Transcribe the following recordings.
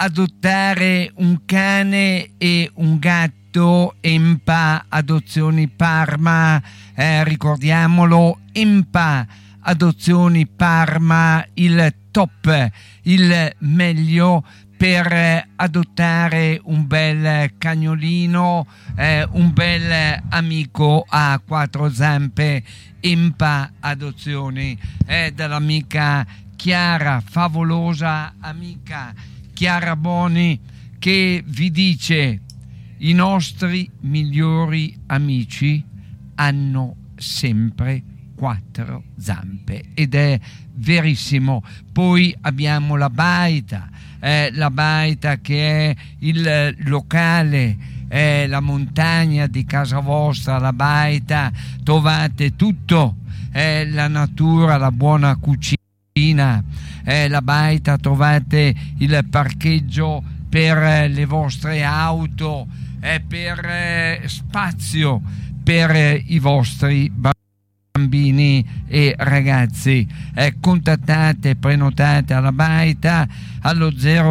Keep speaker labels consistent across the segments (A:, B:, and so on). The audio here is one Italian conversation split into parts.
A: adottare un cane e un gatto. Empa Adozioni Parma, ricordiamolo, Empa Adozioni Parma, il top, il meglio per adottare un bel cagnolino, un bel amico a quattro zampe. Empa Adozioni dall'amica Chiara, favolosa amica Chiara Boni, che vi dice: i nostri migliori amici hanno sempre quattro zampe, ed è verissimo. Poi abbiamo la baita che è il locale, la montagna di casa vostra. La baita, trovate tutto, la natura, la buona cucina. La baita, trovate il parcheggio per le vostre auto, per spazio per i vostri bambini e ragazzi. Contattate, prenotate alla baita allo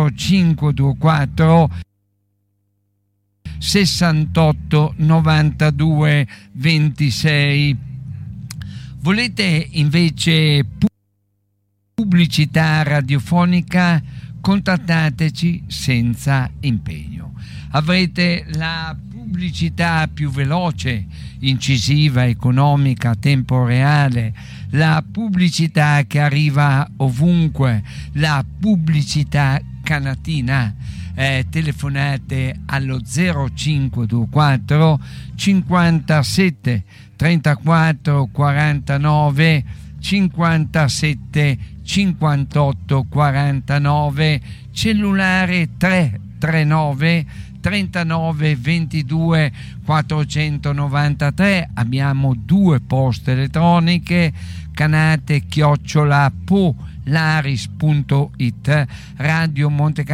A: 0524 68 92 26. Volete invece pubblicità radiofonica? Contattateci senza impegno. Avrete la pubblicità più veloce, incisiva, economica, a tempo reale, la pubblicità che arriva ovunque, la pubblicità canatina. Telefonate allo 0524 57 34 49 57 58 49, cellulare 339 39 22 493. Abbiamo due poste elettroniche: canate@polaris.it, Radio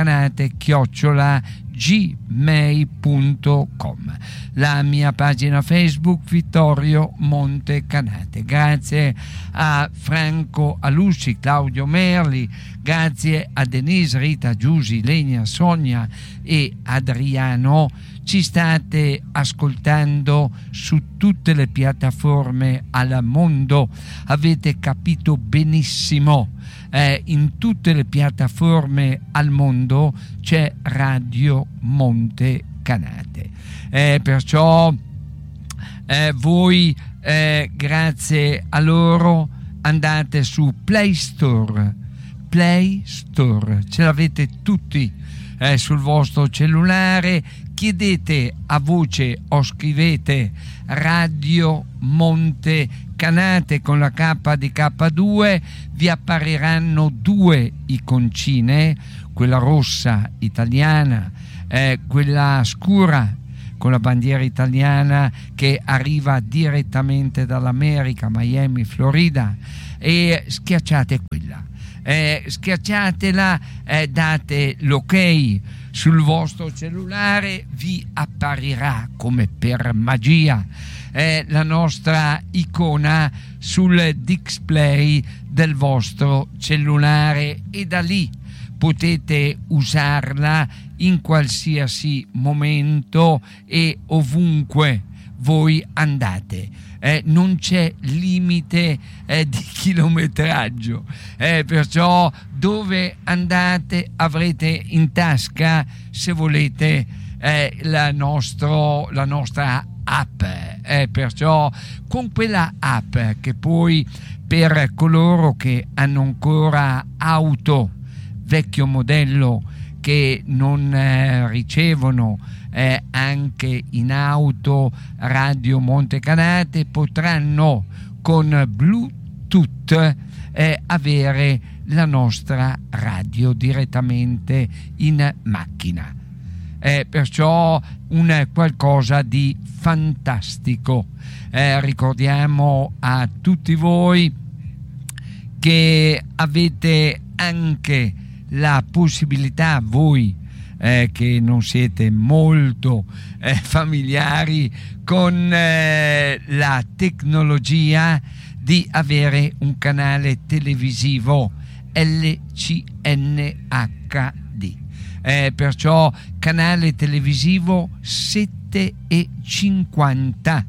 A: Montecanate@gmail.com, la mia pagina Facebook Vittorio Montecanate. Grazie a Franco Alusci, Claudio Merli, grazie a Denise, Rita, Giusi, Lenia, Sonia e Adriano. Ci state ascoltando su tutte le piattaforme al mondo, avete capito benissimo, in tutte le piattaforme al mondo c'è Radio Montecanate, perciò voi grazie a loro andate su Play Store, ce l'avete tutti sul vostro cellulare. Chiedete a voce o scrivete Radio Montecanate con la K di K2, vi appariranno due iconcine, quella rossa italiana, quella scura con la bandiera italiana che arriva direttamente dall'America, Miami, Florida, e schiacciate quella. Schiacciatela, date l'ok sul vostro cellulare, vi apparirà come per magia la nostra icona sul display del vostro cellulare, e da lì potete usarla in qualsiasi momento e ovunque voi andate. Non c'è limite di chilometraggio, perciò dove andate avrete in tasca, se volete, la nostra app, perciò con quella app, che poi per coloro che hanno ancora auto vecchio modello, che non ricevono anche in auto Radio Montecanate, potranno con Bluetooth avere la nostra radio direttamente in macchina, perciò un qualcosa di fantastico. Ricordiamo a tutti voi che avete anche la possibilità, voi che non siete molto familiari con la tecnologia, di avere un canale televisivo LCN HD. perciò canale televisivo 7,50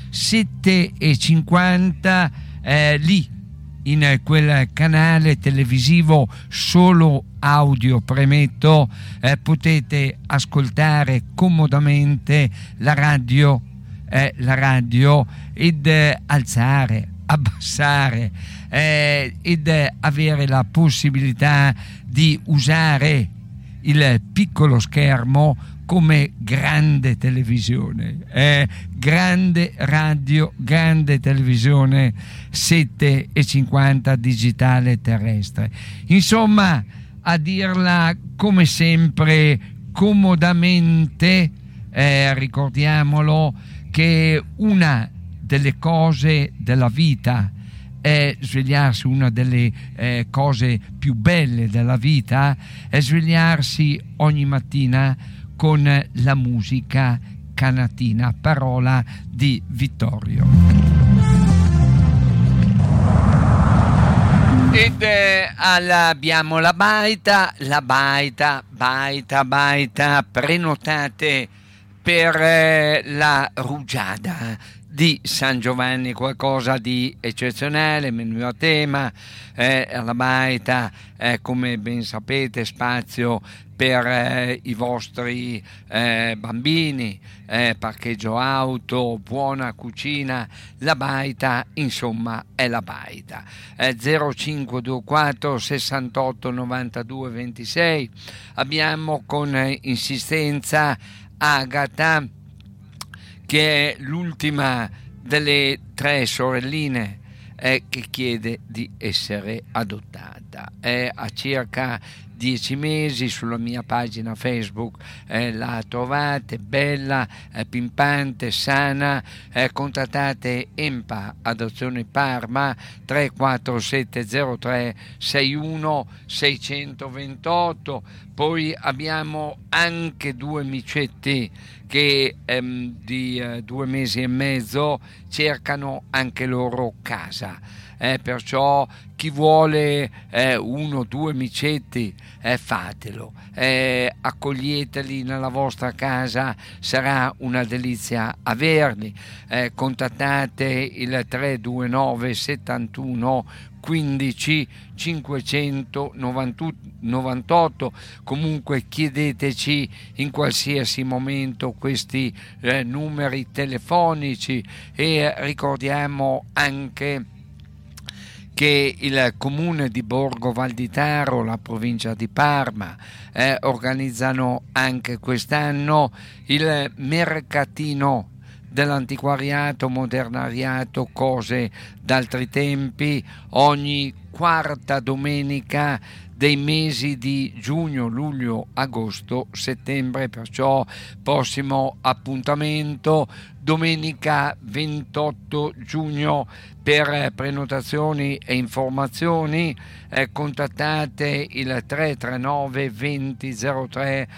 A: 7,50 lì in quel canale televisivo solo audio, premetto, potete ascoltare comodamente la radio ed alzare, abbassare ed avere la possibilità di usare il piccolo schermo come grande televisione, grande radio, grande televisione 7,50 digitale terrestre. Insomma, a dirla come sempre comodamente, ricordiamolo che una delle cose della vita è svegliarsi, una delle cose più belle della vita è svegliarsi ogni mattina con la musica canatina, parola di Vittorio. Ed abbiamo la baita, prenotate per la rugiada di San Giovanni, qualcosa di eccezionale, menù a tema, alla baita, come ben sapete, spazio per i vostri bambini, parcheggio auto, buona cucina, la baita, insomma è la baita. 0524 68 92 26, abbiamo con insistenza Agata, che è l'ultima delle 3 sorelline che chiede di essere adottata. È a circa 10 mesi, sulla mia pagina Facebook la trovate, bella, pimpante, sana. Contattate EMPA Adozione Parma 34703 61 628. Poi abbiamo anche 2 micetti che di 2 mesi e mezzo cercano anche loro casa. Perciò chi vuole 1 o 2 micetti, fatelo, accoglieteli nella vostra casa, sarà una delizia averli. Contattate il 329 71 15 598, comunque chiedeteci in qualsiasi momento questi numeri telefonici. E ricordiamo anche che il comune di Borgo Valditaro, la provincia di Parma, organizzano anche quest'anno il mercatino dell'antiquariato, modernariato, cose d'altri tempi, ogni quarta domenica dei mesi di giugno, luglio, agosto, settembre. Perciò prossimo appuntamento domenica 28 giugno. Per prenotazioni e informazioni contattate il 339 2003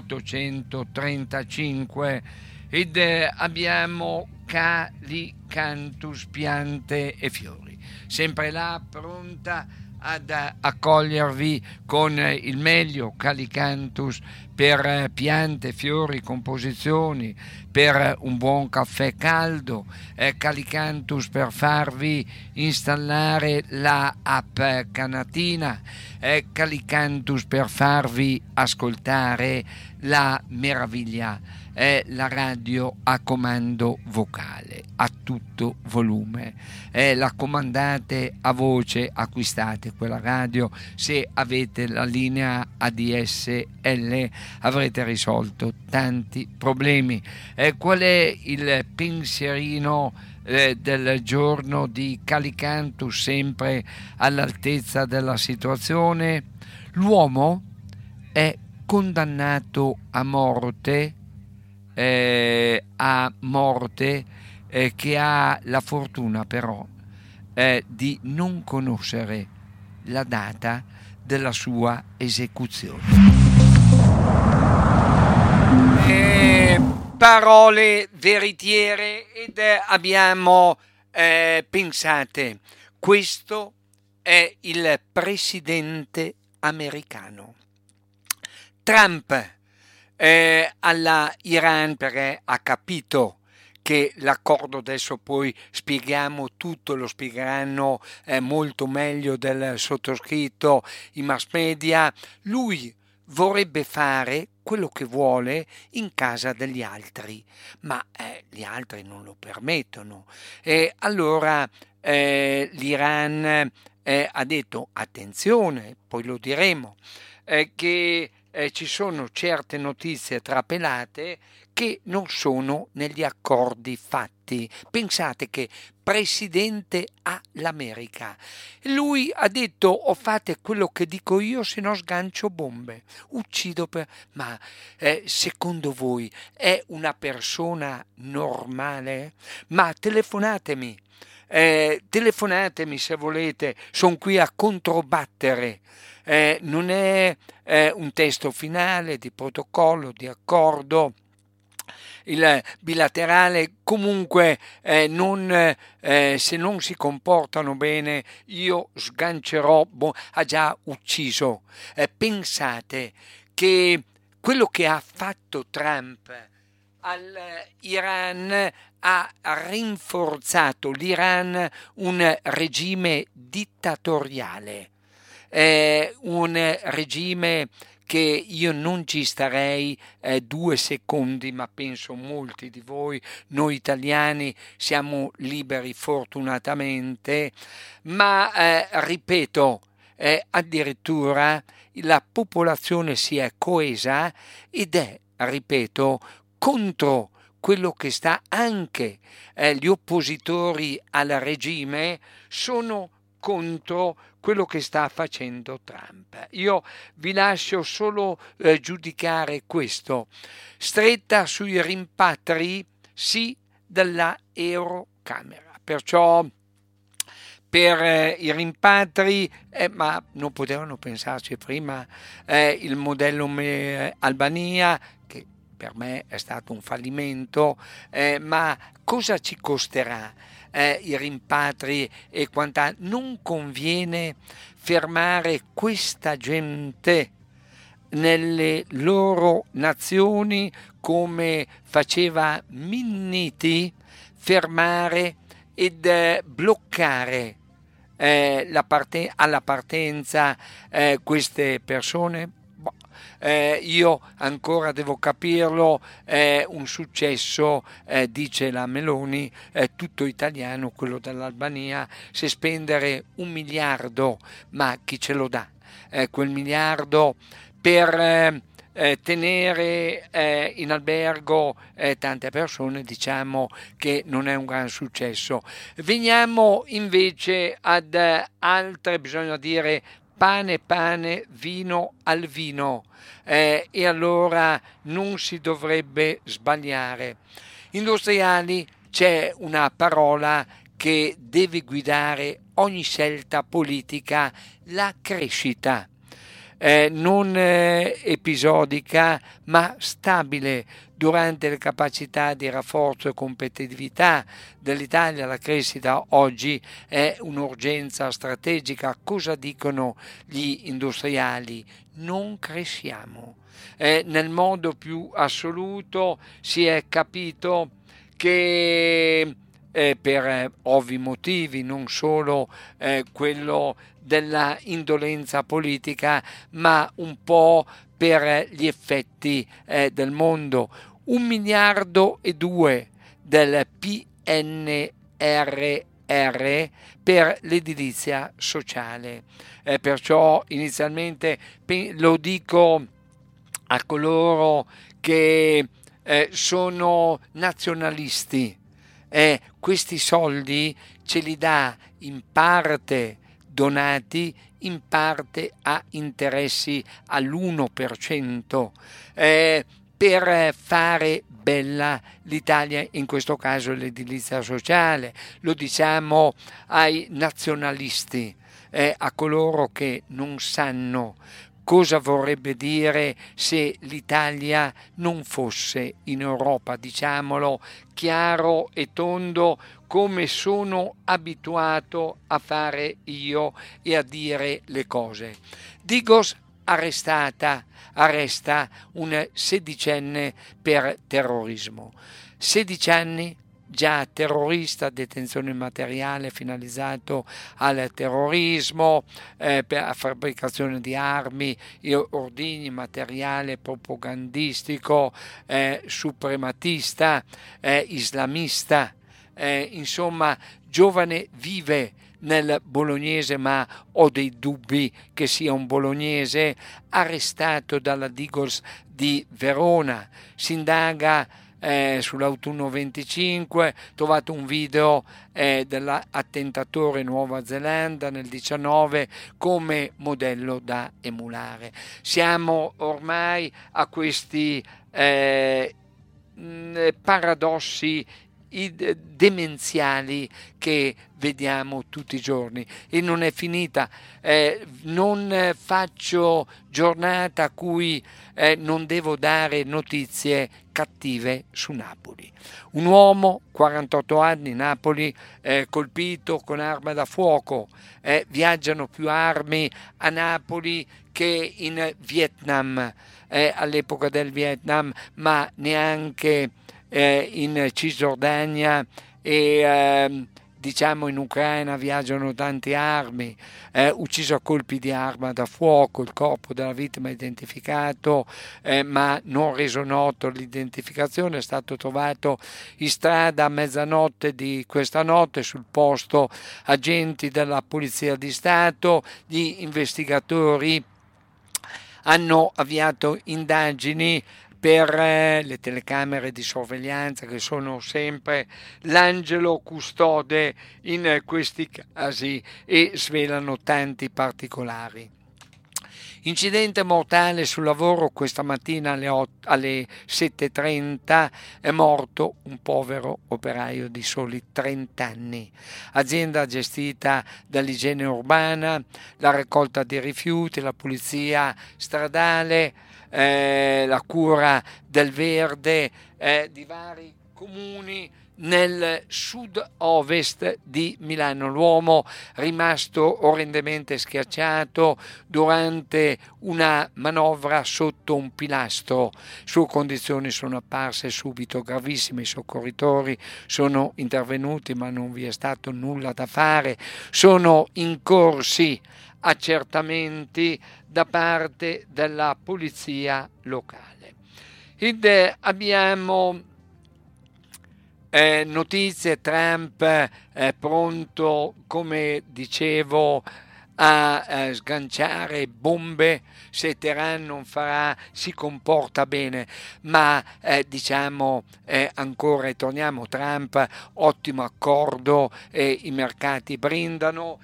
A: 835. Ed abbiamo Calicanthus, piante e fiori, sempre là, pronta ad accogliervi con il meglio. Calicanthus per piante, fiori, composizioni, per un buon caffè caldo, Calicanthus per farvi installare la app Canatina, Calicanthus per farvi ascoltare la meraviglia, è la radio a comando vocale a tutto volume. La comandate a voce, acquistate quella radio. Se avete la linea ADSL avrete risolto tanti problemi. Qual è il pensierino del giorno di Calicanthus, sempre all'altezza della situazione? L'uomo è condannato a morte, che ha la fortuna però di non conoscere la data della sua esecuzione. Parole veritiere. Ed abbiamo pensate, questo è il presidente americano Trump alla Iran, perché ha capito che l'accordo, adesso poi spieghiamo tutto, lo spiegheranno molto meglio del sottoscritto i mass media. Lui vorrebbe fare quello che vuole in casa degli altri, ma gli altri non lo permettono. E allora l'Iran ha detto attenzione, poi lo diremo, che ci sono certe notizie trapelate che non sono negli accordi fatti. Pensate che presidente all'America. Lui ha detto o fate quello che dico io, se no sgancio bombe, uccido per... Ma secondo voi è una persona normale? Ma telefonatemi. Telefonatemi se volete, sono qui a controbattere. Non è un testo finale di protocollo, di accordo. Il bilaterale comunque se non si comportano bene io sgancerò, ha già ucciso. Pensate che quello che ha fatto Trump all'Iran ha rinforzato l'Iran un regime dittatoriale, un regime che io non ci starei 2 secondi, ma penso molti di voi, noi italiani siamo liberi fortunatamente, ma ripeto, addirittura la popolazione si è coesa ed è, ripeto, contro quello che sta anche gli oppositori al regime sono contro quello che sta facendo Trump. Io vi lascio solo giudicare questo. Stretta sui rimpatri, sì, della Eurocamera. Perciò per i rimpatri, ma non potevano pensarci prima, il modello Albania, che per me è stato un fallimento, ma cosa ci costerà i rimpatri e quant'altro? Non conviene fermare questa gente nelle loro nazioni come faceva Minniti, fermare ed bloccare alla partenza queste persone? Io ancora devo capirlo, un successo, dice la Meloni, tutto italiano, quello dell'Albania, se spendere 1 miliardo, ma chi ce lo dà? Quel miliardo per tenere in albergo tante persone, diciamo che non è un gran successo. Veniamo invece ad altre, bisogna dire pane pane, vino al vino, e allora non si dovrebbe sbagliare. Industriali, c'è una parola che deve guidare ogni scelta politica: la crescita. Non episodica ma stabile durante le capacità di rafforzo e competitività dell'Italia. La crescita oggi è un'urgenza strategica. Cosa dicono gli industriali? Non cresciamo. Nel modo più assoluto si è capito che per ovvi motivi, non solo quello della indolenza politica, ma un po' per gli effetti del mondo. 1,2 miliardi del PNRR per l'edilizia sociale. Perciò inizialmente lo dico a coloro che sono nazionalisti. Questi soldi ce li dà in parte donati, in parte a interessi all'1%, per fare bella l'Italia, in questo caso l'edilizia sociale. Lo diciamo ai nazionalisti, a coloro che non sanno cosa vorrebbe dire se l'Italia non fosse in Europa, diciamolo chiaro e tondo, come sono abituato a fare io e a dire le cose. Digos arresta un sedicenne per terrorismo. 16 anni, già terrorista, detenzione materiale finalizzato al terrorismo, per la fabbricazione di armi e ordigni, materiale propagandistico, suprematista, islamista, insomma, giovane vive nel bolognese, ma ho dei dubbi che sia un bolognese, arrestato dalla Digos di Verona. Si indaga sull'autunno 25, trovato un video dell'attentatore in Nuova Zelanda nel 19 come modello da emulare. Siamo ormai a questi paradossi demenziali che vediamo tutti i giorni, e non è finita. Non faccio giornata a cui non devo dare notizie cattive su Napoli. Un uomo, 48 anni, Napoli, colpito con arma da fuoco. Viaggiano più armi a Napoli che in Vietnam, all'epoca del Vietnam, ma neanche in Cisgiordania e diciamo in Ucraina viaggiano tante armi. Ucciso a colpi di arma da fuoco, il corpo della vittima identificato, ma non reso noto l'identificazione, è stato trovato in strada a mezzanotte di questa notte. Sul posto agenti della Polizia di Stato, gli investigatori hanno avviato indagini per le telecamere di sorveglianza, che sono sempre l'angelo custode in questi casi e svelano tanti particolari. Incidente mortale sul lavoro questa mattina alle 7:30, è morto un povero operaio di soli 30 anni. Azienda gestita dall'igiene urbana, la raccolta dei rifiuti, la pulizia stradale, la cura del verde di vari comuni nel sud-ovest di Milano. L'uomo rimasto orrendemente schiacciato durante una manovra sotto un pilastro. Sue condizioni sono apparse subito gravissime, i soccorritori sono intervenuti ma non vi è stato nulla da fare. Sono in corsi accertamenti da parte della polizia locale. Abbiamo notizie. Trump pronto, come dicevo, a sganciare bombe se Teheran non si comporta bene, ma diciamo ancora, e torniamo, Trump, ottimo accordo, i mercati brindano.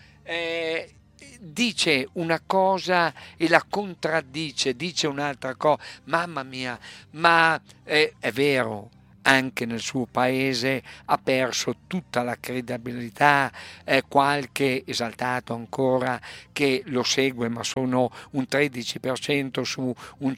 A: Dice una cosa e la contraddice, dice un'altra cosa. Mamma mia, ma è vero, anche nel suo paese ha perso tutta la credibilità, qualche esaltato ancora che lo segue, ma sono un 13% su un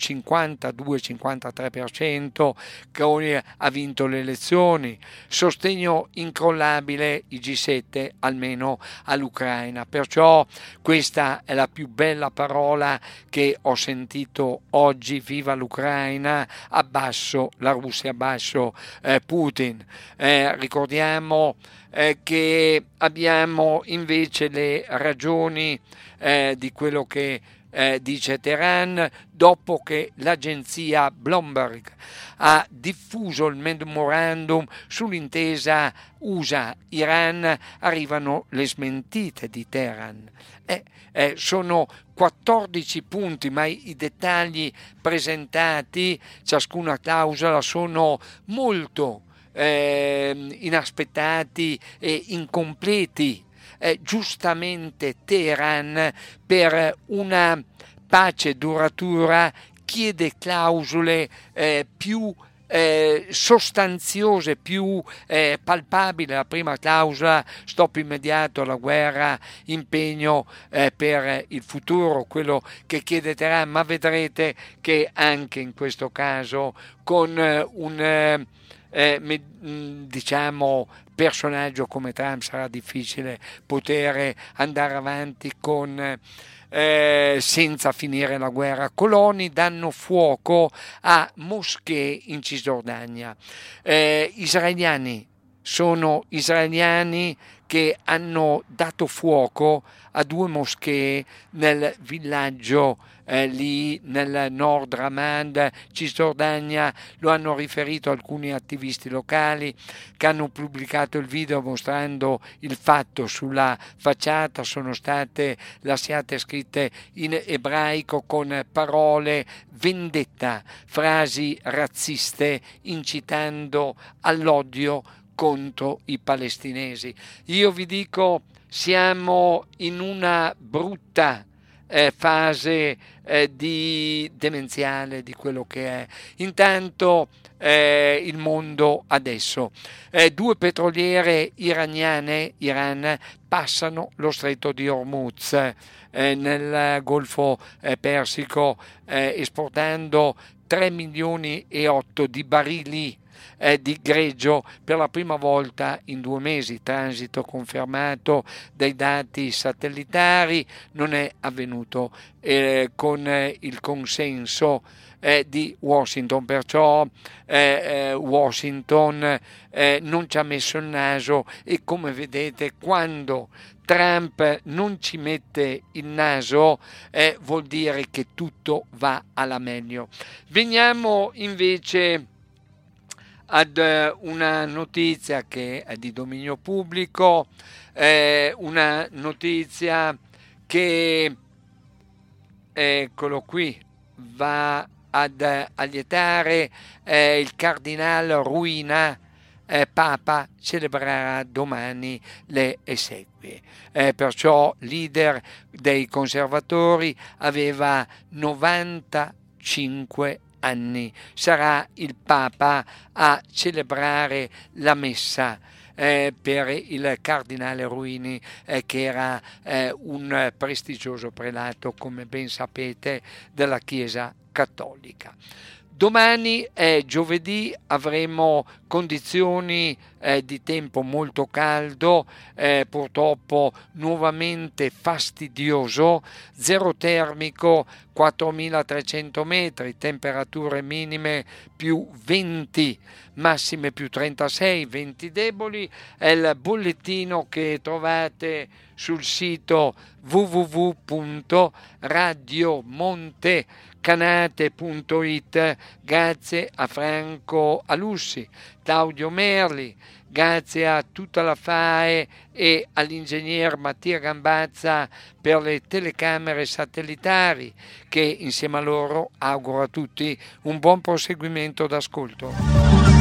A: 52-53% che ha vinto le elezioni. Sostegno incrollabile, i G7 almeno all'Ucraina. Perciò questa è la più bella parola che ho sentito oggi: viva l'Ucraina, abbasso la Russia, abbasso Putin. Ricordiamo che abbiamo invece le ragioni di quello che dice Teheran, dopo che l'agenzia Bloomberg ha diffuso il memorandum sull'intesa USA-Iran, arrivano le smentite di Teheran. Sono 14 punti, ma i dettagli presentati, ciascuna clausola, sono molto inaspettati e incompleti. Giustamente Teheran, per una pace duratura, chiede clausole più sostanziose, più palpabili. La prima clausola: stop immediato alla guerra, impegno per il futuro, quello che chiede Teheran, ma vedrete che anche in questo caso con un diciamo personaggio come Trump sarà difficile poter andare avanti con senza finire la guerra. Coloni danno fuoco a moschee in Cisgiordania. Sono israeliani che hanno dato fuoco a 2 moschee nel villaggio lì nel nord Ramad, Cisgiordania. Lo hanno riferito alcuni attivisti locali che hanno pubblicato il video mostrando il fatto. Sulla facciata sono state lasciate scritte in ebraico con parole vendetta, frasi razziste incitando all'odio contro i palestinesi. Io vi dico, siamo in una brutta fase di demenziale di quello che è. Intanto il mondo adesso, 2 petroliere Iran passano lo stretto di Hormuz nel Golfo Persico, esportando 3 milioni e 8 di barili di greggio per la prima volta in 2 mesi. Transito confermato dai dati satellitari, non è avvenuto con il consenso di Washington, perciò Washington non ci ha messo il naso, e come vedete, quando Trump non ci mette il naso vuol dire che tutto va alla meglio. Veniamo invece ad una notizia che è di dominio pubblico, una notizia che, eccolo qui, va ad allietare il cardinale Ruina. Papa celebrerà domani le esequie, perciò leader dei conservatori, aveva 95 anni, sarà il Papa a celebrare la messa per il cardinale Ruini, che era un prestigioso prelato, come ben sapete, della Chiesa cattolica. Domani è giovedì, avremo condizioni di tempo molto caldo, purtroppo nuovamente fastidioso, zero termico 4.300 metri, temperature minime più 20, massime più 36, venti deboli. È il bollettino che trovate sul sito www.radiomontecanate.it. Grazie a Franco Alussi, Claudio Merli, grazie a tutta la FAE e all'ingegner Mattia Gambazza per le telecamere satellitari, che insieme a loro auguro a tutti un buon proseguimento d'ascolto.